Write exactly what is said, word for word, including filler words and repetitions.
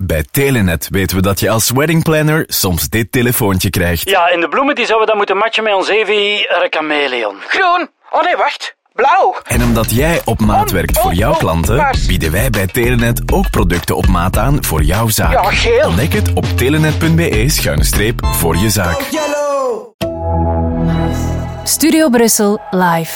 Bij Telenet weten we dat je als weddingplanner soms dit telefoontje krijgt. Ja, en de bloemen die zouden dan moeten matchen met ons Evi chameleon. Groen. Oh nee, wacht. Blauw. En omdat jij op maat werkt voor jouw klanten, bieden wij bij Telenet ook producten op maat aan voor jouw zaak. Ja, geel. Ontdek het op telenet punt be schuine streep voor je zaak. Studio Brussel live.